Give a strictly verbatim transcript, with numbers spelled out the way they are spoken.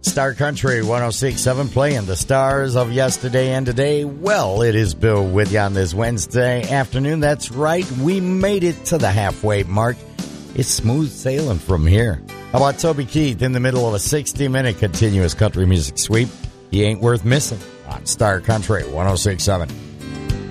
Star Country one oh six point seven, playing the stars of yesterday and today. Well, it is Bill with you on this Wednesday afternoon. That's right, we made it to the halfway mark. It's smooth sailing from here. How about Toby Keith in the middle of a sixty-minute continuous country music sweep? He ain't worth missing on Star Country one oh six point seven.